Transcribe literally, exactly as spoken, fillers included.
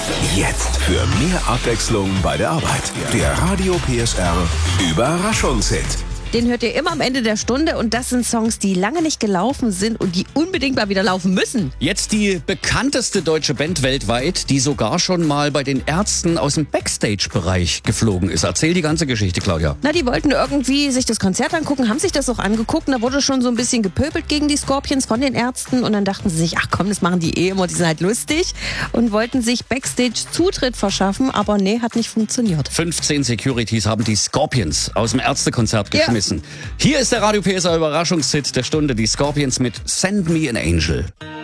Jetzt für mehr Abwechslung bei der Arbeit. Der Radio P S R Überraschungshit. Den hört ihr immer am Ende der Stunde und das sind Songs, die lange nicht gelaufen sind und die unbedingt mal wieder laufen müssen. Jetzt die bekannteste deutsche Band weltweit, die sogar schon mal bei den Ärzten aus dem Backstage-Bereich geflogen ist. Erzähl die ganze Geschichte, Claudia. Na, die wollten irgendwie sich das Konzert angucken, haben sich das auch angeguckt und da wurde schon so ein bisschen gepöbelt gegen die Scorpions von den Ärzten und dann dachten sie sich, ach komm, das machen die eh immer, die sind halt lustig und wollten sich Backstage-Zutritt verschaffen, aber nee, hat nicht funktioniert. fünfzehn Securities haben die Scorpions aus dem Ärztekonzert geschmissen. Ja. Hier ist der Radio P S R Überraschungshit der Stunde, die Scorpions mit Send Me an Angel.